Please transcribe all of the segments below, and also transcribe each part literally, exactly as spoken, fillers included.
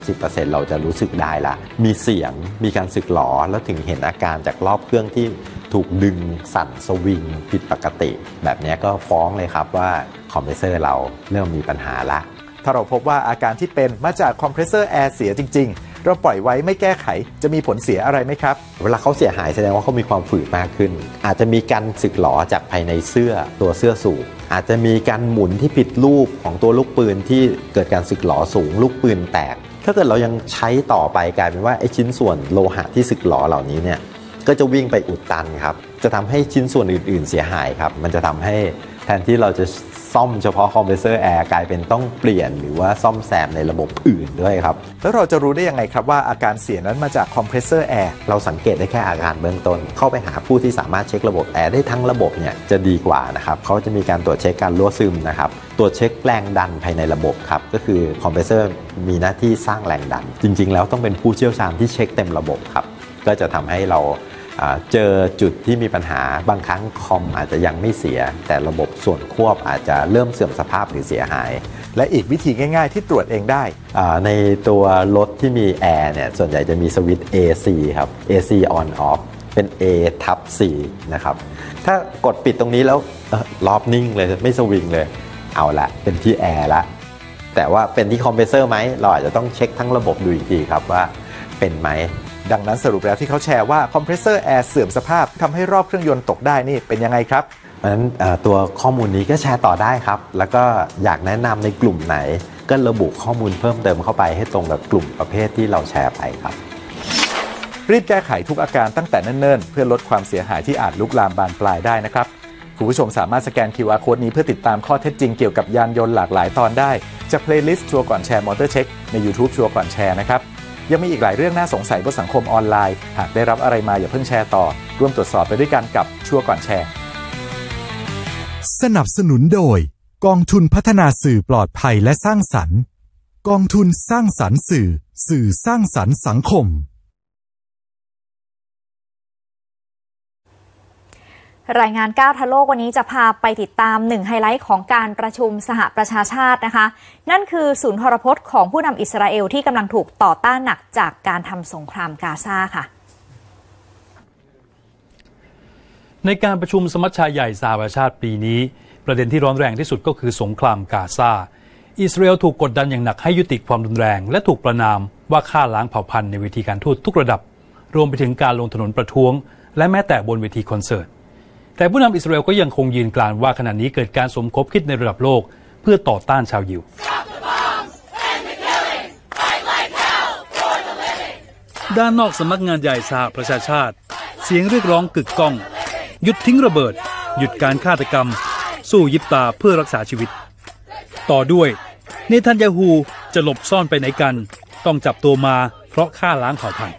สิบเปอร์เซ็นต์ เราจะรู้สึกได้ละมีเสียงมีการสึกหรอแล้วถึงเห็นอาการจากรอบเครื่องที่ถูกดึงสั่นสวิงผิดปกติแบบนี้ก็ฟ้องเลยครับว่าคอมเพรสเซอร์เราเริ่มมีปัญหาละถ้าเราพบว่าอาการที่เป็นมาจากคอมเพรสเซอร์แอร์เสียจริงๆเราปล่อยไว้ไม่แก้ไขจะมีผลเสียอะไรไหมครับเวลาเขาเสียหายแสดงว่าเขามีความฝืดมากขึ้นอาจจะมีการสึกหรอจากภายในเสื้อตัวเสื้อสูบอาจจะมีการหมุนที่ผิดรูปของตัวลูกปืนที่เกิดการสึกหรอสูงลูกปืนแตกถ้าเกิดเรายังใช้ต่อไปกลายเป็นว่าไอ้ชิ้นส่วนโลหะที่สึกหรอเหล่านี้เนี่ยก็จะวิ่งไปอุดตันครับจะทำให้ชิ้นส่วนอื่นๆเสียหายครับมันจะทำให้แทนที่เราจะซ่อมเฉพาะคอมเพรสเซอร์แอร์กลายเป็นต้องเปลี่ยนหรือว่าซ่อมแซมในระบบอื่นด้วยครับแล้วเราจะรู้ได้ยังไงครับว่าอาการเสียนั้นมาจากคอมเพรสเซอร์แอร์เราสังเกตได้แค่อาการเบื้องต้นเข้าไปหาผู้ที่สามารถเช็คระบบแอร์ได้ทั้งระบบเนี่ยจะดีกว่านะครับเขาจะมีการตรวจเช็คการรั่วซึมนะครับตรวจเช็คแรงดันภายในระบบครับก็คือคอมเพรสเซอร์มีหน้าที่สร้างแรงดันจริงๆแล้วต้องเป็นผู้เชี่ยวชาญที่เช็คเต็มระบบครับก็จะทำให้เราเจอจุดที่มีปัญหาบางครั้งคอมอาจจะยังไม่เสียแต่ระบบส่วนควบอาจจะเริ่มเสื่อมสภาพหรือเสียหายและอีกวิธีง่ายๆที่ตรวจเองได้ในตัวรถที่มีแอร์เนี่ยส่วนใหญ่จะมีสวิตช์ เอ ซี ครับ เอ ซี on off เป็น A ทับ C นะครับถ้ากดปิดตรงนี้แล้วรอบนิ่งเลยไม่สวิงเลยเอาละเป็นที่แอร์ละแต่ว่าเป็นที่คอมเพรสเซอร์ไหมเราอาจจะต้องเช็คทั้งระบบดูอีกทีครับว่าเป็นไหมดังนั้นสรุปแล้วที่เขาแชร์ว่าคอมเพรสเซอร์แอร์เสื่อมสภาพทำให้รอบเครื่องยนต์ตกได้นี่เป็นยังไงครับเพราะฉะนั้นตัวข้อมูลนี้ก็แชร์ต่อได้ครับแล้วก็อยากแนะนำในกลุ่มไหนก็ระบุข้อมูลเพิ่มเติมเข้าไปให้ตรงกับกลุ่มประเภทที่เราแชร์ไปครับรีบแก้ไขทุกอาการตั้งแต่เนิ่นๆเพื่อลดความเสียหายที่อาจลุกลามบานปลายได้นะครับคุณผู้ชมสามารถสแกน คิว อาร์ Code นี้เพื่อติดตามข้อเท็จจริงเกี่ยวกับยานยนต์หลากหลายตอนได้จากเพลย์ลิสต์ชัวร์ก่อนแชร์มอเตอร์เช็คใน YouTube ชัวร์ก่อนแชร์นะครับยังมีอีกหลายเรื่องน่าสงสัยบนสังคมออนไลน์หากได้รับอะไรมาอย่าเพิ่งแชร์ต่อร่วมตรวจสอบไปด้วยกันกับชัวร์ก่อนแชร์สนับสนุนโดยกองทุนพัฒนาสื่อปลอดภัยและสร้างสรรค์กองทุนสร้างสรรค์สื่อสื่อสร้างสรรค์สังคมรายงานก้าวทันโลกวันนี้จะพาไปติดตามหนึ่งไฮไลท์ของการประชุมสหประชาชาตินะคะนั่นคือศูนย์ทรพจน์ของผู้นำอิสราเอลที่กำลังถูกต่อต้านหนักจากการทำสงครามกาซาค่ะในการประชุมสมัชชาใหญ่สหประชาชาติปีนี้ประเด็นที่ร้อนแรงที่สุดก็คือสงครามกาซาอิสราเอลถูกกดดันอย่างหนักให้ยุติความรุนแรงและถูกประณามว่าฆ่าล้างเผ่าพันธุ์ในเวทีการทูตทุกระดับรวมไปถึงการลงถนนประท้วงและแม้แต่บนเวทีคอนเสิร์ตแต่ผู้นำอิสราเอลก็ยังคงยืนกรานว่าขณะนี้เกิดการสมคบคิดในระดับโลกเพื่อต่อต้านชาวยิวด้านนอกสำนักงานใหญ่สหประชาชาติเสียงเรียกร้องกึกก้องหยุดทิ้งระเบิดหยุดการฆาตกรรมสู้ยิบตาเพื่อรักษาชีวิตต่อด้วยเนทันยาฮูจะหลบซ่อนไปไหนกันต้องจับตัวมาเพราะฆ่าล้างเผ่าพันธุ์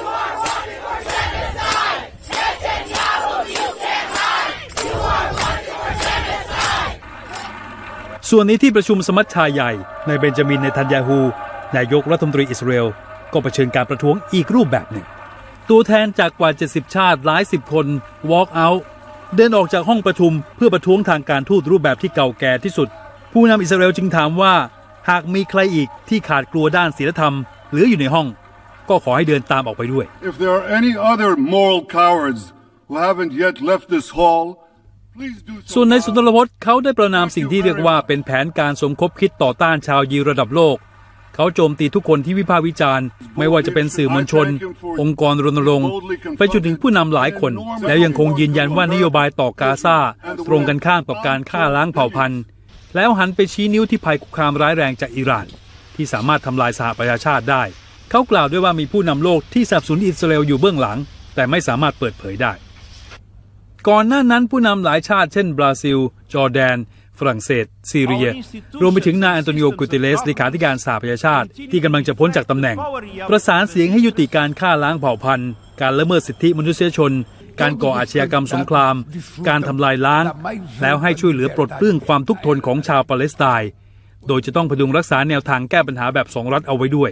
ส่วนนี้ที่ประชุมสมัชชาใหญ่ในเบนจามินเนทันยาฮูนายกรัฐมนตรีอิสราเอลก็เผชิญการประท้วงอีกรูปแบบหนึ่งตัวแทนจากกว่าเจ็ดสิบชาติหลายสิบคน walk out เดินออกจากห้องประชุมเพื่อประท้วงทางการทูตรูปแบบที่เก่าแก่ที่สุดผู้นำอิสราเอลจึงถามว่าหากมีใครอีกที่ขาดกลัวด้านศีลธรรมเหลืออยู่ในห้องก็ขอให้เดินตามออกไปด้วย If there are any other moral cowards who haven't yet left this hallส่วนในสุนทรพจน์เขาได้ประณามสิ่งที่เรียกว่าเป็นแผนการสมคบคิดต่อต้านชาวยิวระดับโลกเขาโจมตีทุกคนที่วิพากษ์วิจารณ์ไม่ว่าจะเป็นสื่อมวลชนองค์กรรณรงค์ไปจนถึงผู้นำหลายคนแล้วยังคงยืนยันว่านโยบายต่อกาซาตรงกันข้ามกับการฆ่าล้างเผ่าพันธุ์แล้วหันไปชี้นิ้วที่ภัยคุกคามร้ายแรงจากอิหร่านที่สามารถทำลายสหประชาชาติได้เขากล่าวด้วยว่ามีผู้นำโลกที่สนับสนุนอิสราเอลอยู่เบื้องหลังแต่ไม่สามารถเปิดเผยได้ก่อนหน้านั้นผู้นำหลายชาติเช่นบราซิลจอร์แดนฝรั่งเศสซีเรียรวมไปถึงนายอันโตนิโอ กูเตเลสเลขาธิการสหประชาชาติที่กำลังจะพ้นจากตำแหน่งประสานเสียงให้ยุติการฆ่าล้างเผ่าพันธุ์การละเมิดสิทธิมนุษยชนการก่ออาชญากรรมสงครามการทำลายล้างแล้วให้ช่วยเหลือปลดเปลื้องความทุกข์ทนของชาวปาเลสไตน์โดยจะต้องพดุงรักษาแนวทางแก้ปัญหาแบบสองรัฐเอาไว้ด้วย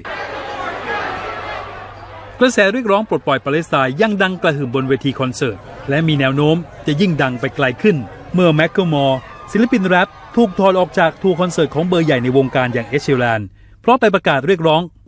กระแสเรียกร้องปลดปล่อยปาเลสไตน์ยังดังกระหึ่มบนเวทีคอนเสิร์ตและมีแนวโน้มจะยิ่งดังไปไกลขึ้นเมื่อแมคเคิลมอร์ศิลปินแรปถูกถอดออกจากทัวร์คอนเสิร์ตของเบอร์ใหญ่ในวงการอย่างเอชเชลแลนด์เพราะไปประกาศเรียกร้อง